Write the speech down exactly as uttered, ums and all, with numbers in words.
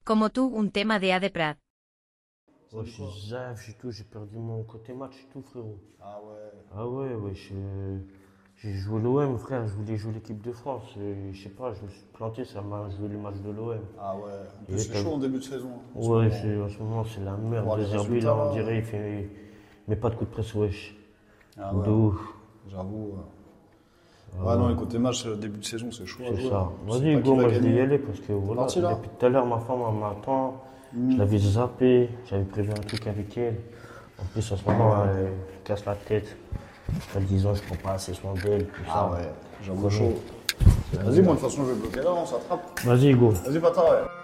Como tú, un tema de A de Prat. Ouais, je suis zaf, j'ai tout, j'ai perdu mon côté match et tout, frérot. Ah ouais. Ah ouais, ouais, je- j'ai joué l'O M, frère, je voulais jouer l'équipe de France. Et je sais pas, je me suis planté, ça m'a joué le match de l'O M. Ah ouais. En plus, Et c'est t'as- chaud en début de saison. en ce Ouais, moment. c'est- en ce moment, c'est la merde. Voir les De Zerbi, résultats, là, on là. dirait, il fait. Mais pas de coup de presse, wesh. Ah De ouais. ouf. J'avoue. Ouais, ouais non, les côtés matchs, euh, début de saison, c'est chaud à C'est jouer. ça. hein. Tu sais Vas-y, pas Hugo, qui va moi je vais y gagner. aller parce que voilà, parti, là depuis tout à l'heure, ma femme elle m'attend. Je l'avais zappé, j'avais prévu un truc avec elle. En plus, en ce moment, elle me casse la tête. Elle disant, je prends pas assez soin d'elle, tout Ah ça. ouais, j'avoue Connais. chaud. Vas-y, moi de toute façon, je vais bloquer là, on s'attrape. Vas-y, Hugo. Vas-y, Pata, ouais.